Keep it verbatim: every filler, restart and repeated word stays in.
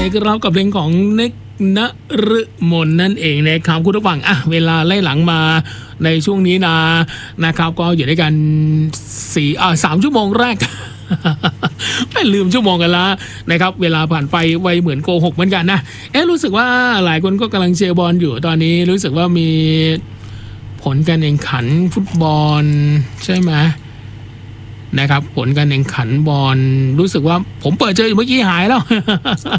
นะครับกับเพลงของเน็กณฤมลนั่นเองนะครับคุณผู้ฟังอ่ะเวลาไล่หลังมาในช่วงนี้นะนะครับก็อยู่ด้วยกันสี่อ่าสามชั่วโมงแรก ไม่ลืมชั่วโมงกันละนะครับเวลาผ่านไปไวเหมือนโกหกเหมือนกันนะเอ๊ะรู้สึกว่าหลายคนก็กำลังเชียร์บอลอยู่ตอนนี้รู้สึกว่ามีผลการแข่งขันฟุตบอลใช่ไหมนะครับผลการแข่งขันบอลรู้สึกว่าผมเปิดเจออยู่เมื่อกี้หายแล้ว